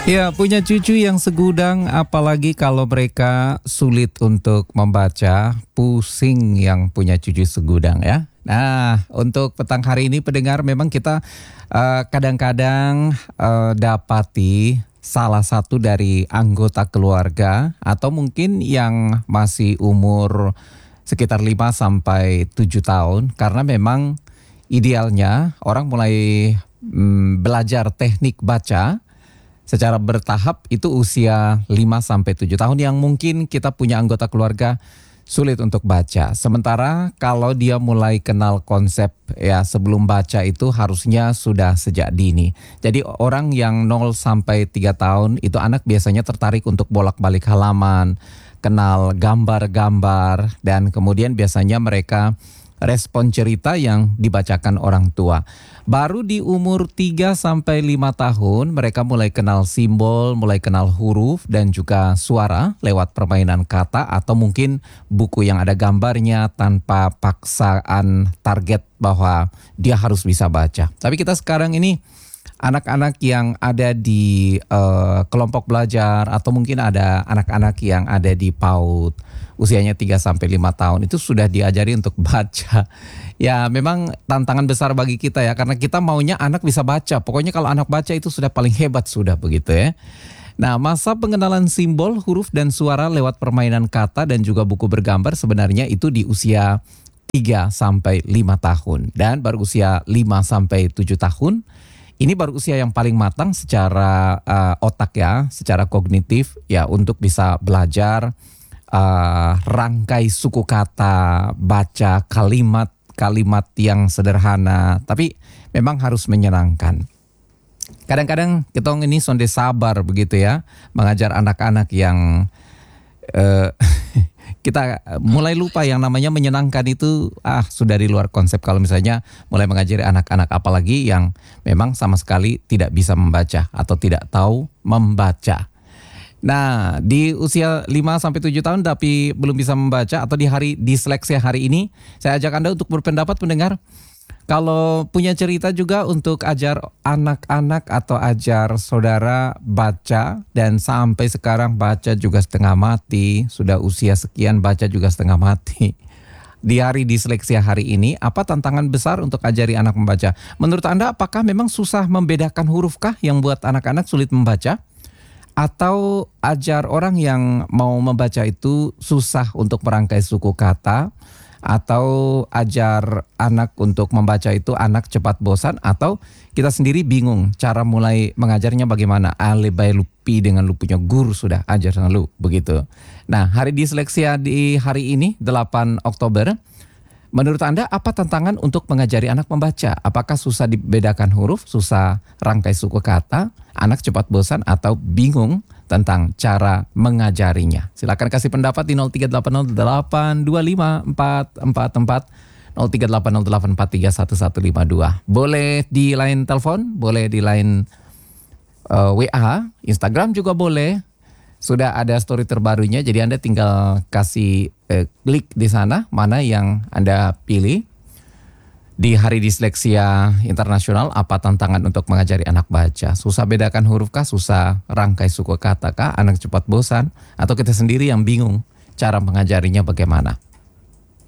Ya, punya cucu yang segudang, apalagi kalau mereka sulit untuk membaca, pusing yang punya cucu segudang ya. Nah, untuk petang hari ini pendengar, memang kita kadang-kadang dapati salah satu dari anggota keluarga atau mungkin yang masih umur sekitar 5 sampai 7 tahun, karena memang idealnya orang mulai belajar teknik baca secara bertahap itu usia 5 sampai 7 tahun yang mungkin kita punya anggota keluarga sulit untuk baca. Sementara kalau dia mulai kenal konsep ya sebelum baca itu harusnya sudah sejak dini. Jadi orang yang 0 sampai 3 tahun itu anak biasanya tertarik untuk bolak-balik halaman, kenal gambar-gambar, dan kemudian biasanya mereka respon cerita yang dibacakan orang tua. Baru di umur 3 sampai 5 tahun mereka mulai kenal simbol, mulai kenal huruf dan juga suara lewat permainan kata atau mungkin buku yang ada gambarnya tanpa paksaan target bahwa dia harus bisa baca. Tapi kita sekarang ini anak-anak yang ada di kelompok belajar atau mungkin ada anak-anak yang ada di PAUD usianya 3 sampai 5 tahun itu sudah diajari untuk baca. Ya, memang tantangan besar bagi kita ya, karena kita maunya anak bisa baca. Pokoknya kalau anak baca itu sudah paling hebat sudah begitu ya. Nah, masa pengenalan simbol, huruf dan suara lewat permainan kata dan juga buku bergambar sebenarnya itu di usia 3 sampai 5 tahun, dan baru usia 5 sampai 7 tahun ini baru usia yang paling matang secara otak ya, secara kognitif ya, untuk bisa belajar rangkai suku kata, baca kalimat-kalimat yang sederhana, tapi memang harus menyenangkan. Kadang-kadang kita ini sonde sabar begitu ya, mengajar anak-anak yang kita mulai lupa yang namanya menyenangkan itu sudah di luar konsep kalau misalnya mulai mengajari anak-anak, apalagi yang memang sama sekali tidak bisa membaca atau tidak tahu membaca. Nah, di usia 5 sampai 7 tahun tapi belum bisa membaca atau di hari disleksia hari ini, saya ajak Anda untuk berpendapat pendengar. Kalau punya cerita juga untuk ajar anak-anak atau ajar saudara baca dan sampai sekarang baca juga setengah mati, sudah usia sekian baca juga setengah mati. Di hari disleksia hari ini, apa tantangan besar untuk ajari anak membaca? Menurut Anda apakah memang susah membedakan hurufkah yang buat anak-anak sulit membaca? Atau ajar orang yang mau membaca itu susah untuk merangkai suku kata? Atau ajar anak untuk membaca itu anak cepat bosan? Atau kita sendiri bingung cara mulai mengajarnya bagaimana? Lebay lupi dengan lupunya guru sudah ajar lu begitu. Nah, hari disleksia di hari ini 8 Oktober. Menurut Anda apa tantangan untuk mengajari anak membaca? Apakah susah dibedakan huruf, susah rangkai suku kata, anak cepat bosan, atau bingung tentang cara mengajarinya? Silakan kasih pendapat di 0380825444, 038084311152. Boleh di line telepon, boleh di line WA, Instagram juga boleh. Sudah ada story terbarunya, jadi Anda tinggal kasih klik di sana mana yang Anda pilih. Di Hari Disleksia Internasional, apa tantangan untuk mengajari anak baca? Susah bedakan huruf kah? Susah rangkai suku kata kah? Anak cepat bosan? Atau kita sendiri yang bingung cara mengajarinya bagaimana?